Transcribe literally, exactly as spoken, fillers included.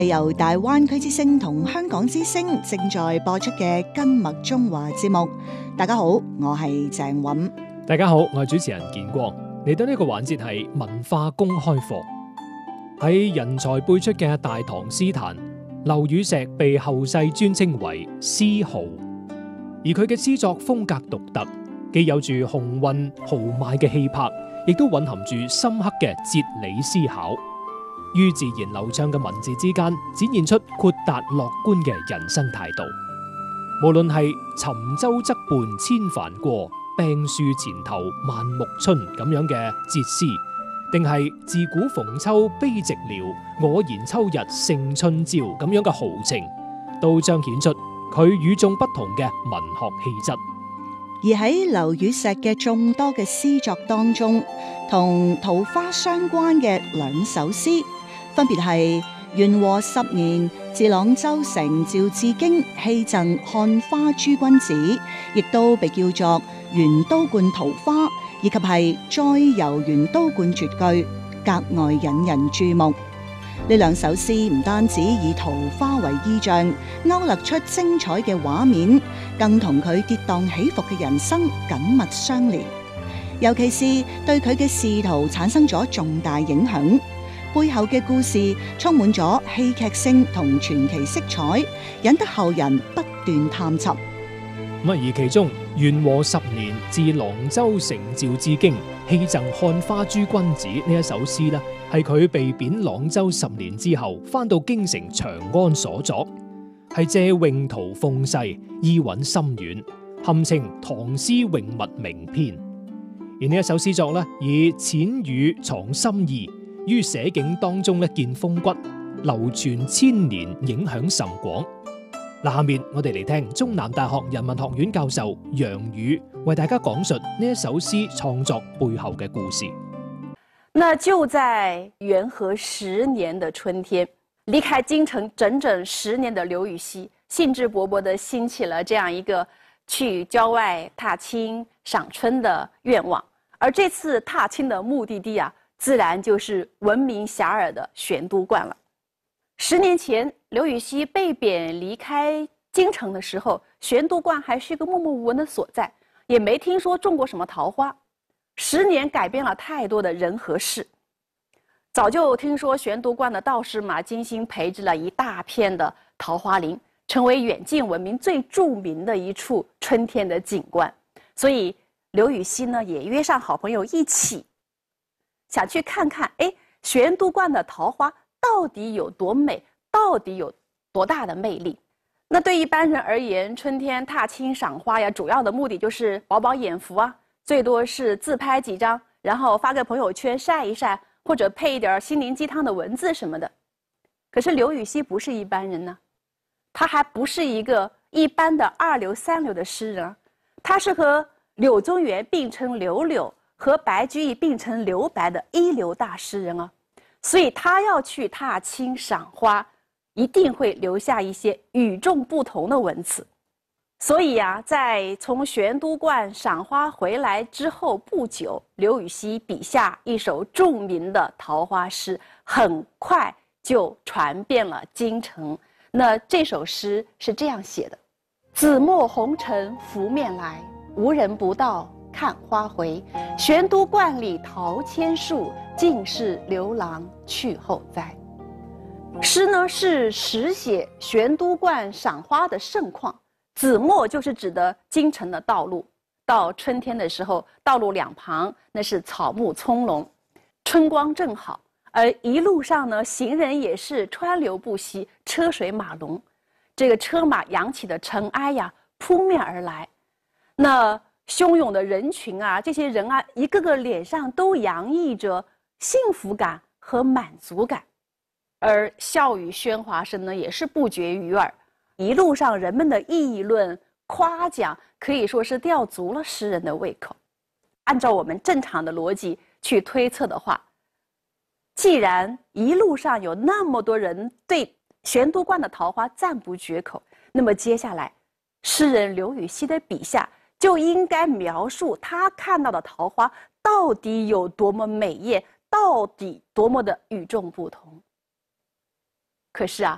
由大灣區之聲同香港之聲正在播出嘅《根脈中華》節目。大家好，我係鄭韻。 大家好，我係主持人建光。嚟到呢個環節係文化公開課。喺人才輩出嘅大唐詩壇，劉禹錫被後世尊稱為詩豪，而佢嘅詩作風格獨特，既有住雄渾豪邁嘅氣魄，亦都蘊含住深刻嘅哲理思考。於自然流暢嘅文字之間，展現出豁達樂觀嘅人生態度。無論係沉舟側畔千帆過，病樹前頭萬木春咁樣嘅哲思，定係自古逢秋悲寂寥，我言秋日勝春朝咁樣嘅豪情，都彰顯出佢與眾不同嘅文學氣質。 而喺劉禹錫嘅眾多嘅詩作當中，同桃花相關嘅兩首詩，分別係元和十年自朗州城趙志京戲贈看花諸君子，亦都被叫做元都觀桃花，以及係再遊元都觀絕句，格外引人注目。呢兩首詩唔單止以桃花為意象，勾勒出精彩嘅畫面，更同佢跌宕起伏嘅人生緊密相連。尤其是對佢嘅仕途產生咗重大影響，背後嘅故事充滿咗戲劇性同傳奇色彩，引得後人不斷探尋。 而其中元和十年自朗州城趙志京戲贈看花諸君子呢一首詩呢，係佢被貶朗州十年之後翻到京城長安所作，係借詠圖諷世，意韻深遠，堪稱唐詩詠物名篇。而呢一首詩作呢，以淺語藏深意，於寫景當中呢見風骨，流傳千年，影響甚廣。嗱，下面我哋嚟聽中南大學人文學院教授楊宇為大家講述呢一首詩創作背後嘅故事。 那就在元和十年的春天，離開京城整整十年的劉禹錫，興致勃勃地興起了這樣一個去郊外踏青賞春的願望。而這次踏青的目的地啊，自然就是聞名遐邇的玄都觀了。十年前，劉禹錫被貶離開京城的時候，玄都觀還是一個默默無聞的所在，也沒聽說種過什麼桃花。十年改變了太多的人和事。早就聽說玄都觀的道士馬金星培植了一大片的桃花林，成為遠近聞名最著名的一處春天的景觀。所以劉禹錫呢，也約上好朋友一起，想去看看，哎，玄都觀的桃花到底有多美，到底有多大的魅力？那對一般人而言，春天踏青賞花呀，主要的目的就是飽飽眼福啊，最多是自拍幾張，然後發個朋友圈曬一曬，或者配一點心靈雞湯的文字什麼的。可是劉禹錫不是一般人呢，他還不是一個一般的二流三流的詩人，他是和柳宗元並稱柳柳，和白居易並稱留白的一流大詩人啊。所以他要去踏青賞花，一定會留下一些與眾不同的文字。所以啊，在從玄都觀賞花回來之後不久，劉禹錫筆下一首著名的桃花詩，很快就傳遍了京城。那這首詩是這樣寫的：紫陌紅塵拂面來，無人不道看花回。玄都觀裡桃千樹，盡是劉郎去後栽。詩呢是實寫玄都觀賞花的盛況。紫陌就是指的京城的道路，到春天的時候，道路兩旁那是草木蔥籠，春光正好，而一路上呢，行人也是川流不息，車水馬龍，這個車馬揚起的塵埃呀，撲面而來。那洶湧的人群啊，這些人啊，一個個臉上都洋溢着幸福感和滿足感，而笑語喧嘩聲呢，也是不絕於耳。一路上人們的議論誇獎，可以說是吊足了詩人的胃口。按照我們正常的邏輯去推測的話，既然一路上有那麼多人對玄都觀的桃花讚不絕口，那麼接下來詩人劉禹錫的筆下就應該描述他看到的桃花到底有多麼美豔，到底多麼的與眾不同。可是啊，